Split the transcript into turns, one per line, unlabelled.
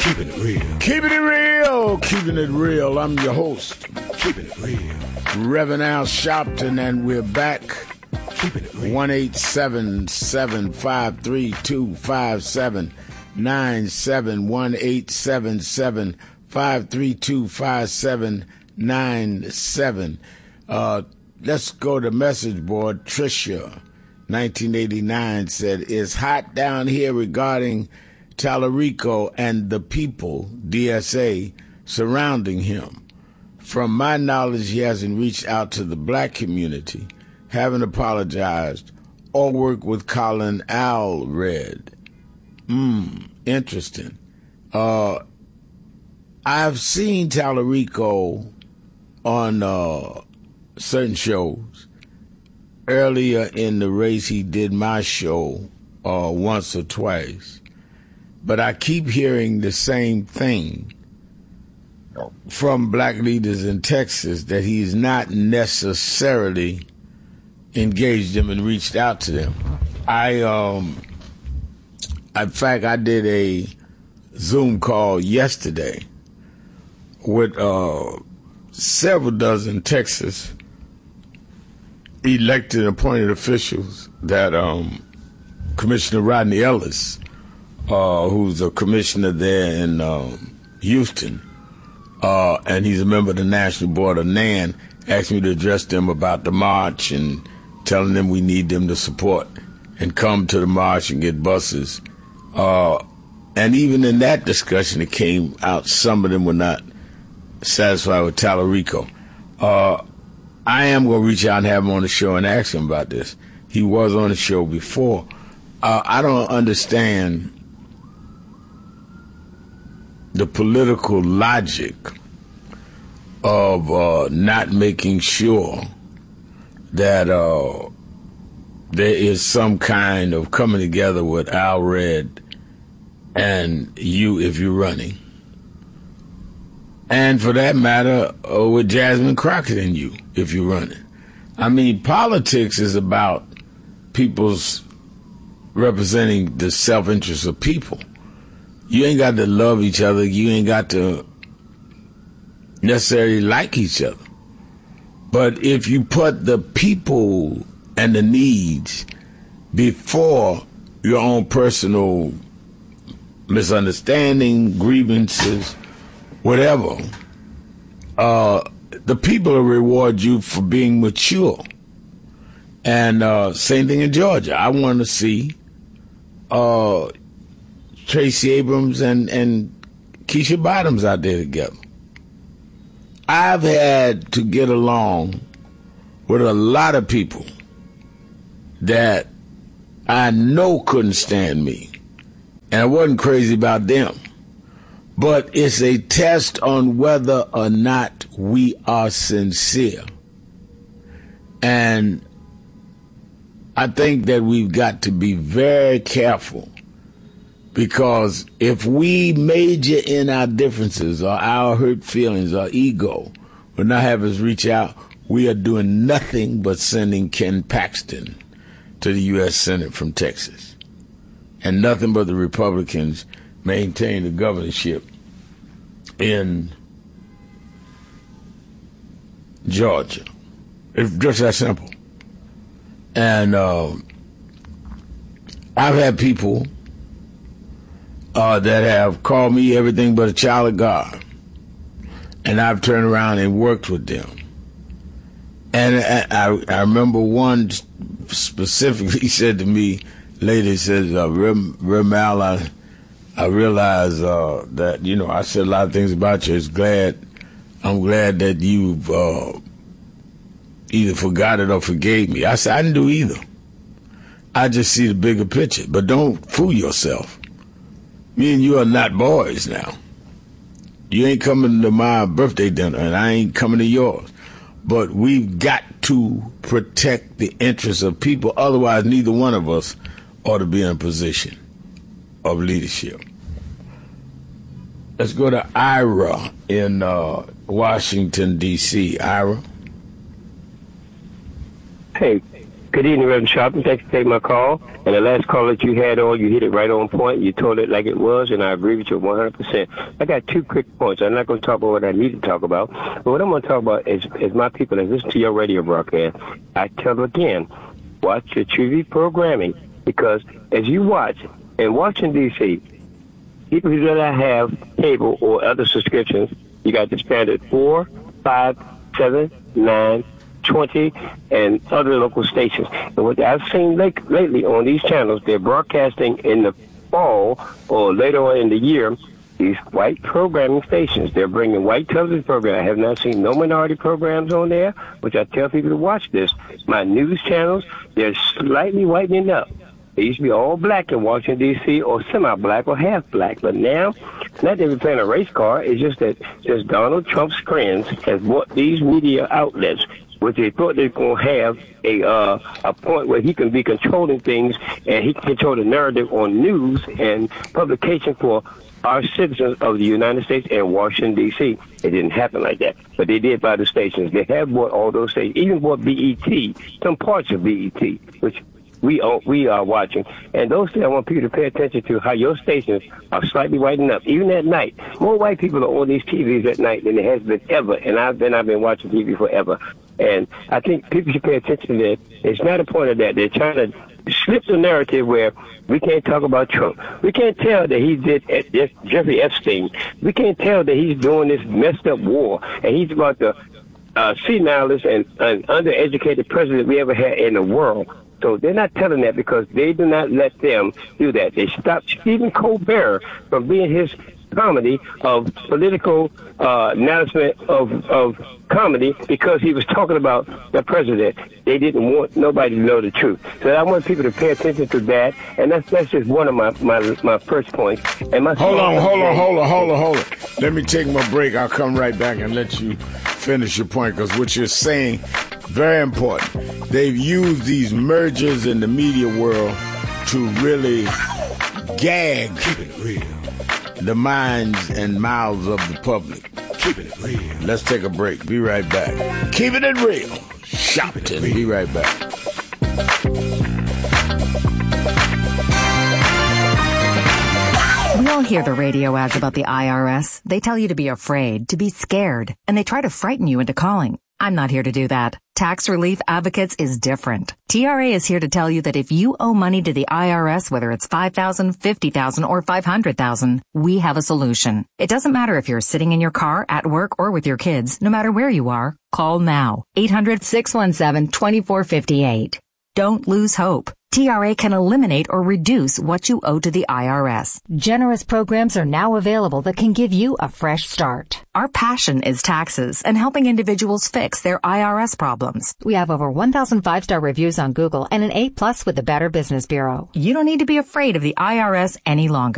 Keeping it real.
Keeping it real. Keeping it real. I'm your host,
Keeping it real.
Reverend Al Sharpton, and we're back.
Keeping it real.
1-877-532-5797. 1-877-532-5797. Let's go to message board. Tricia, 1989, said, "It's hot down here regarding Tallarico and the people, DSA, surrounding him. From my knowledge, he hasn't reached out to the black community, haven't apologized, or worked with Colin Allred." Interesting. I've seen Tallarico on certain shows. Earlier in the race, he did my show once or twice. But I keep hearing the same thing from black leaders in Texas, that he's not necessarily engaged them and reached out to them. In fact, I did a Zoom call yesterday with several dozen Texas elected and appointed officials that Commissioner Rodney Ellis, who's a commissioner there in Houston, and he's a member of the National Board of NAN, asked me to address them about the march and telling them we need them to support and come to the march and get buses. And even in that discussion, it came out some of them were not satisfied with Tallarico. I am going to reach out and have him on the show and ask him about this. He was on the show before. I don't understand the political logic of not making sure that there is some kind of coming together with Allred and you if you're running. And for that matter, with Jasmine Crockett and you if you're running. I mean, politics is about people's representing the self-interest of people. You ain't got to love each other. You ain't got to necessarily like each other. But if you put the people and the needs before your own personal misunderstanding, grievances, whatever, the people will reward you for being mature. And same thing in Georgia. I want to see Tracy Abrams and Keisha Bottoms out there together. I've had to get along with a lot of people that I know couldn't stand me, and I wasn't crazy about them. But it's a test on whether or not we are sincere. And I think that we've got to be very careful, because if we major in our differences or our hurt feelings or ego will not have us reach out, we are doing nothing but sending Ken Paxton to the U.S. Senate from Texas, and nothing but the Republicans maintain the governorship in Georgia. It's just that simple. And I've had people that have called me everything but a child of God, and I've turned around and worked with them. And I remember one specifically said to me later, he says, Rem Al, I realize that, you know, I said a lot of things about you. I'm glad that you've either forgot it or forgave me. I said, I didn't do either. I just see the bigger picture. But don't fool yourself. Me and you are not boys now. You ain't coming to my birthday dinner, and I ain't coming to yours. But we've got to protect the interests of people. Otherwise, neither one of us ought to be in a position of leadership. Let's go to Ira in Washington, D.C. Ira?
Hey, Good evening, Reverend Sharpton. Thanks for taking my call. And the last call that you had on, you hit it right on point. You told it like it was, and I agree with you 100%. I got 2 quick points. I'm not going to talk about what I need to talk about, but what I'm going to talk about is my people that listen to your radio broadcast. I tell them again, watch your TV programming, because as you watch, in Washington, D.C., people who do not have cable or other subscriptions, you got the standard 4, 5, 7, 9, 20, and other local stations. And what I've seen lately on these channels, they're broadcasting in the fall or later on in the year these white programming stations. They're bringing white television programs. I have not seen no minority programs on there, which I tell people to watch this. My news channels, they're slightly whitening up. They used to be all black in Washington, D.C., or semi-black or half-black. But now, it's not that we're playing a race car. It's just that just Donald Trump's friends has bought these media outlets, which they thought they were going to have a point where he can be controlling things and he can control the narrative on news and publication for our citizens of the United States and Washington, D.C. It didn't happen like that. But they did buy the stations. They have bought all those stations, even bought BET, some parts of BET, which we are watching. And those things I want people to pay attention to, how your stations are slightly whitening up, even at night. More white people are on these TVs at night than there has been ever, and I've been watching TV forever. And I think people should pay attention to that. It's not a point of that. They're trying to slip the narrative where we can't talk about Trump. We can't tell that he did Jeffrey Epstein. We can't tell that he's doing this messed up war, and he's about the senilest and undereducated president we ever had in the world. So they're not telling that because they do not let them do that. They stopped Stephen Colbert from being his comedy of political announcement of comedy because he was talking about the president. They didn't want nobody to know the truth. So I want people to pay attention to that, and that's just one of my first points. And my
hold on. Let me take my break. I'll come right back and let you finish your point, because what you're saying, very important. They've used these mergers in the media world to really gag the minds and mouths of the public.
Keeping it real.
Let's take a break. Be right back. Keeping it real. Sharpton. Be right back.
We all hear the radio ads about the IRS. They tell you to be afraid, to be scared, and they try to frighten you into calling. I'm not here to do that. Tax Relief Advocates is different. TRA is here to tell you that if you owe money to the IRS, whether it's $5,000, $50,000, or $500,000, we have a solution. It doesn't matter if you're sitting in your car, at work, or with your kids. No matter where you are, call now. 800-617-2458. Don't lose hope. TRA can eliminate or reduce what you owe to the IRS.
Generous programs are now available that can give you a fresh start.
Our passion is taxes and helping individuals fix their IRS problems.
We have over 1,000 5-star reviews on Google and an A+ with the Better Business Bureau.
You don't need to be afraid of the IRS any longer.